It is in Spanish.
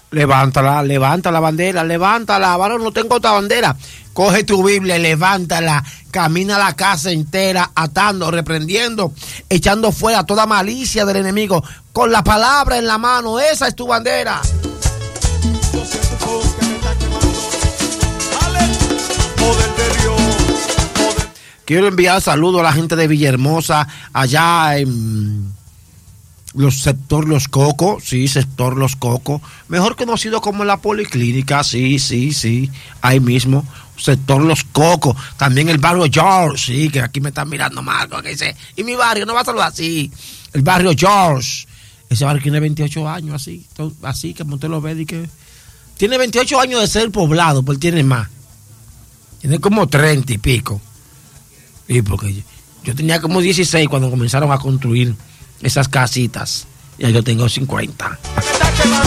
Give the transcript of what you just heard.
Levántala, levanta la bandera, levántala, varón, no tengo otra bandera. Coge tu Biblia, levántala, camina la casa entera, atando, reprendiendo, echando fuera toda malicia del enemigo, con la palabra en la mano, esa es tu bandera. Quiero enviar saludos a la gente de Villahermosa, allá en sector Los Cocos, sí, sector Los Cocos, mejor conocido como la Policlínica, sí, ahí mismo, sector Los Cocos, también el barrio George, sí, que aquí me están mirando Marco, que dice, y mi barrio, no va a saludar así, el barrio George, ese barrio tiene 28 años, así que usted lo ve, y que tiene 28 años de ser poblado, pues tiene más, tiene como 30 y pico, y porque yo tenía como 16 cuando comenzaron a construir esas casitas. Ya yo tengo 50.